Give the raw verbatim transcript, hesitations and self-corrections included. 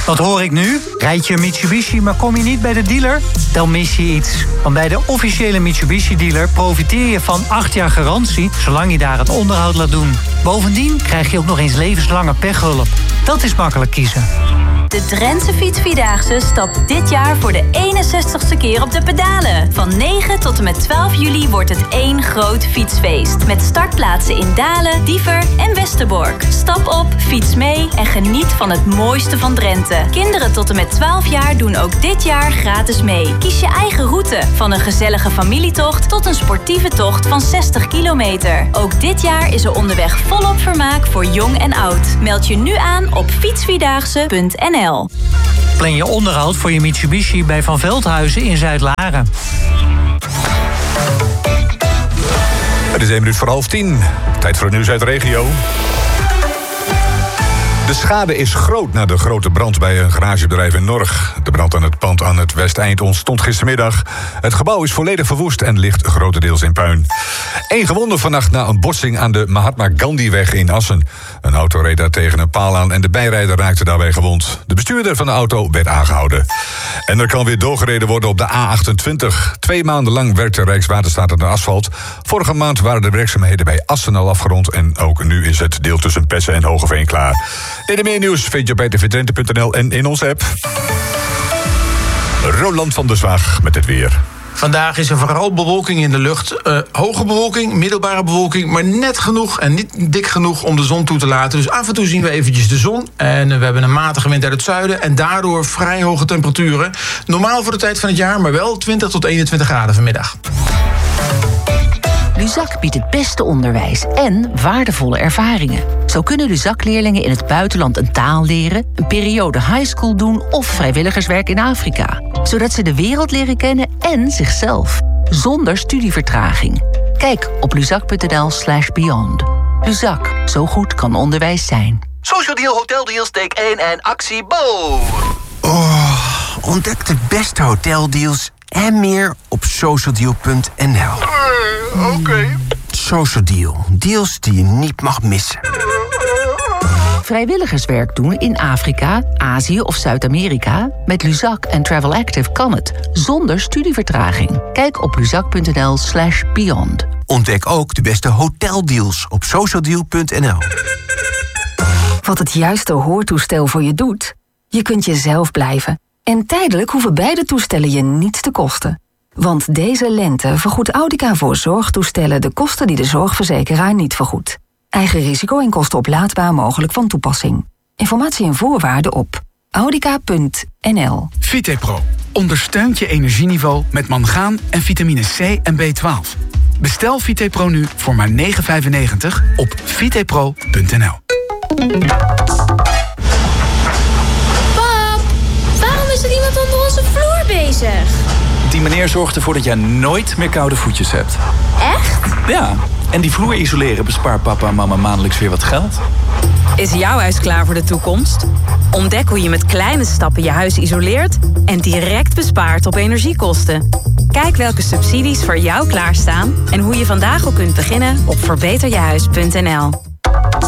Wat hoor ik nu? Rijd je een Mitsubishi, maar kom je niet bij de dealer? Dan mis je iets. Want bij de officiële Mitsubishi-dealer profiteer je van acht jaar garantie, zolang je daar het onderhoud laat doen. Bovendien krijg je ook nog eens levenslange pechhulp. Dat is makkelijk kiezen. De Drentse Fietsvierdaagse stapt dit jaar voor de eenenzestigste keer op de pedalen. Van negen tot en met twaalf juli wordt het één groot fietsfeest. Met startplaatsen in Dalen, Diever en Westerbork. Stap op, fiets mee en geniet van het mooiste van Drenthe. Kinderen tot en met twaalf jaar doen ook dit jaar gratis mee. Kies je eigen route, van een gezellige familietocht tot een sportieve tocht van zestig kilometer. Ook dit jaar is er onderweg volop vermaak voor jong en oud. Meld je nu aan op fietsvierdaagse punt n l. Plan je onderhoud voor je Mitsubishi bij Van Veldhuizen in Zuid-Laren. Het is één minuut voor half tien. Tijd voor het nieuws uit de regio. De schade is groot na de grote brand bij een garagebedrijf in Norg. De brand aan het pand aan het Westeind ontstond gistermiddag. Het gebouw is volledig verwoest en ligt grotendeels in puin. Eén gewonde vannacht na een botsing aan de Mahatma Gandhiweg in Assen. Een auto reed daar tegen een paal aan en de bijrijder raakte daarbij gewond. De bestuurder van de auto werd aangehouden. En er kan weer doorgereden worden op de A achtentwintig. Twee maanden lang werkte Rijkswaterstaat aan de asfalt. Vorige maand waren de werkzaamheden bij Assen al afgerond en ook nu is het deel tussen Pessen en Hogeveen klaar. Dit en meer nieuws vind je op t v drenthe punt n l en in onze app. Roland van der Zwaag met het weer. Vandaag is er vooral bewolking in de lucht. Uh, hoge bewolking, middelbare bewolking, maar net genoeg en niet dik genoeg om de zon toe te laten. Dus af en toe zien we eventjes de zon. En uh, we hebben een matige wind uit het zuiden en daardoor vrij hoge temperaturen. Normaal voor de tijd van het jaar, maar wel twintig tot eenentwintig graden vanmiddag. Luzak biedt het beste onderwijs en waardevolle ervaringen. Zo kunnen Luzak-leerlingen in het buitenland een taal leren, een periode highschool doen of vrijwilligerswerk in Afrika. Zodat ze de wereld leren kennen en zichzelf. Zonder studievertraging. Kijk op luzak punt n l slash beyond. Luzak, zo goed kan onderwijs zijn. Social Deal Hotel Deals, take één en actie Bo! Oh, ontdek de beste hoteldeals en meer op social deal punt n l. Uh, Oké. Okay. Social Deal. Deals die je niet mag missen. Vrijwilligerswerk doen in Afrika, Azië of Zuid-Amerika? Met Luzak en Travel Active kan het, zonder studievertraging. Kijk op luzak punt n l slash beyond. Ontdek ook de beste hoteldeals op social deal punt n l. Wat het juiste hoortoestel voor je doet? Je kunt jezelf blijven. En tijdelijk hoeven beide toestellen je niets te kosten. Want deze lente vergoedt Audica voor zorgtoestellen de kosten die de zorgverzekeraar niet vergoedt. Eigen risico en kosten oplaadbaar mogelijk van toepassing. Informatie en voorwaarden op audica punt n l. Vitepro ondersteunt je energieniveau met mangaan en vitamine C en B twaalf. Bestel Vitepro nu voor maar negen vijfennegentig op vitepro punt n l. Pap, waarom is er iemand onder onze vloer bezig? Die meneer zorgt ervoor dat jij nooit meer koude voetjes hebt. Echt? Ja, en die vloer isoleren bespaart papa en mama maandelijks weer wat geld. Is jouw huis klaar voor de toekomst? Ontdek hoe je met kleine stappen je huis isoleert en direct bespaart op energiekosten. Kijk welke subsidies voor jou klaarstaan en hoe je vandaag al kunt beginnen op verbeter je huis punt n l.